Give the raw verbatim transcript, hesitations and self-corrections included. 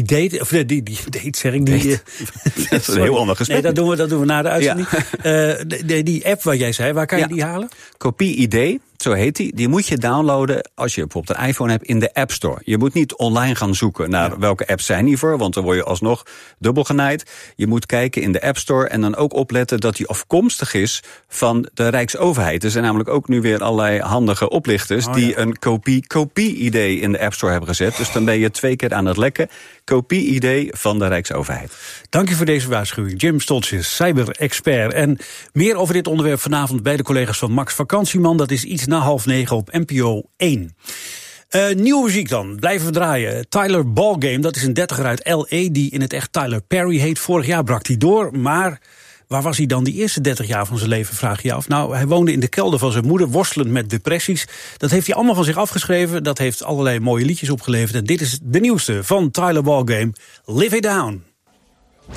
date, of die, die date, zeg ik. Die, date. Dat is een heel ander gesprek. Nee, dat doen we, dat doen we na de uitzending. Ja. Uh, die, die app waar jij zei, waar kan je ja. die halen? Kopie I D, zo heet die. Die moet je downloaden als je bijvoorbeeld een iPhone hebt in de App Store. Je moet niet online gaan zoeken naar ja. welke apps zijn die voor, want dan word je alsnog dubbel genaaid. Je moet kijken in de App Store en dan ook opletten dat die afkomstig is van de Rijksoverheid. Er zijn namelijk ook nu weer allerlei handige oplichters oh, die ja. een kopie-kopie-I D in de App Store hebben gezet. Dus dan ben je twee keer aan het lekken. Kopie-I D van de Rijksoverheid. Dank je voor deze waarschuwing. Jim Stoltjes, cyber-expert. En meer over dit onderwerp vanavond bij de collega's van Max Vakantieman. Dat is iets na half negen op N P O één. Uh, nieuwe muziek dan, blijven we draaien. Tyler Ballgame, dat is een dertiger uit L A die in het echt Tyler Perry heet. Vorig jaar brak hij door, maar waar was hij dan die eerste dertig jaar van zijn leven, vraag je je af. Nou, hij woonde in de kelder van zijn moeder, worstelend met depressies. Dat heeft hij allemaal van zich afgeschreven. Dat heeft allerlei mooie liedjes opgeleverd. En dit is de nieuwste van Tyler Ballgame, Live It Down.